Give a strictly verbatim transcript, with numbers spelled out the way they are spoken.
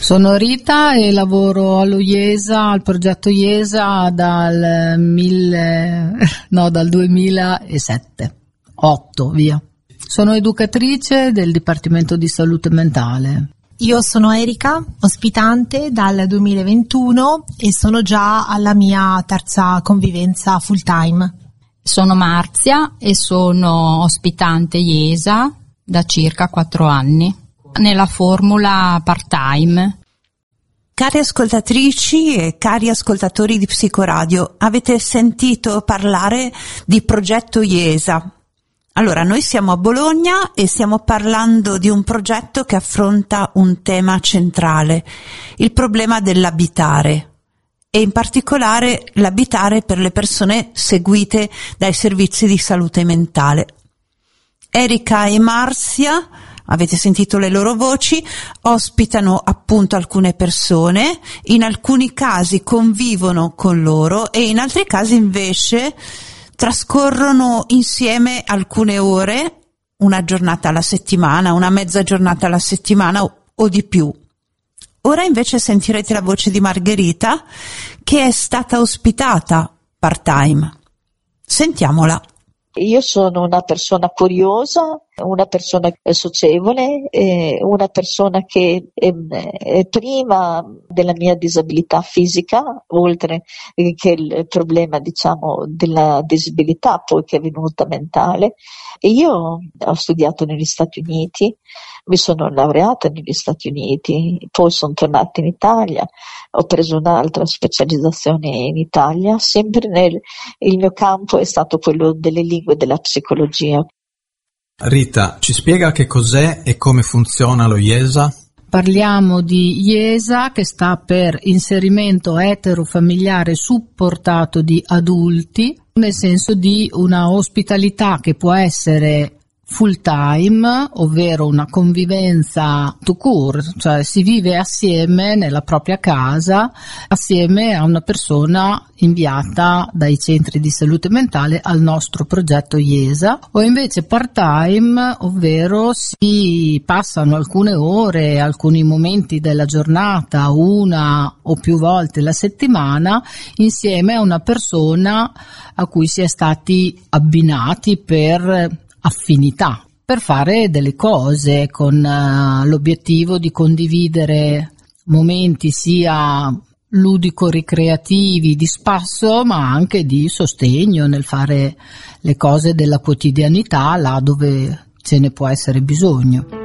Sono Rita e lavoro allo IESA, al progetto IESA dal mille, no, dal duemilasette, otto via. Sono educatrice del Dipartimento di Salute Mentale. Io sono Erika, ospitante dal duemilaventuno e sono già alla mia terza convivenza full time. Sono Marzia e sono ospitante IESA da circa quattro anni, nella formula part-time. Cari ascoltatrici e cari ascoltatori di Psicoradio, avete sentito parlare di progetto IESA? Allora, noi siamo a Bologna e stiamo parlando di un progetto che affronta un tema centrale, il problema dell'abitare, e in particolare l'abitare per le persone seguite dai servizi di salute mentale. Erika e Marzia, avete sentito le loro voci, ospitano appunto alcune persone, in alcuni casi convivono con loro e in altri casi invece trascorrono insieme alcune ore, una giornata alla settimana, una mezza giornata alla settimana o, o di più. Ora invece sentirete la voce di Margherita, che è stata ospitata part-time. Sentiamola. Io sono una persona curiosa, una persona socievole, eh, una persona che eh, prima della mia disabilità fisica, oltre che il problema diciamo della disabilità poi che è venuta mentale, e io ho studiato negli Stati Uniti, mi sono laureata negli Stati Uniti, poi sono tornata in Italia, ho preso un'altra specializzazione in Italia, sempre nel il mio campo è stato quello delle lingue e della psicologia. Rita, ci spiega che cos'è e come funziona lo IESA? Parliamo di IESA, che sta per inserimento eterofamiliare supportato di adulti, nel senso di una ospitalità che può essere full time, ovvero una convivenza tout court, cioè si vive assieme nella propria casa, assieme a una persona inviata dai centri di salute mentale al nostro progetto IESA, o invece part time, ovvero si passano alcune ore, alcuni momenti della giornata, una o più volte la settimana, insieme a una persona a cui si è stati abbinati per affinità, per fare delle cose con uh, l'obiettivo di condividere momenti sia ludico-ricreativi di spasso, ma anche di sostegno nel fare le cose della quotidianità là dove ce ne può essere bisogno.